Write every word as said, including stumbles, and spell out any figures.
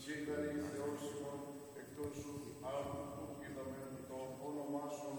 Ζήταρη Θεός ημών, εκτός σου, άλλου που είδαμε το όνομά σου